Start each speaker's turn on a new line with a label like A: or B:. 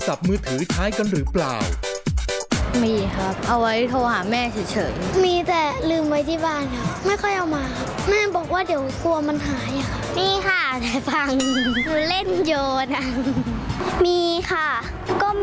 A: ศัพท์มือถือใช้กันหรือเปล่า
B: มีครับ เอาไว้โทรหาแม่เฉย
C: มีแต่ลืมไว้ที่บ้านครับไม่ค่อยเอามาครับแม่บอกว่าเดี๋ยวกลัวมันหายอะค่ะมีค่ะแต่ฟังหนูเล่นโยนอะมีค่ะก็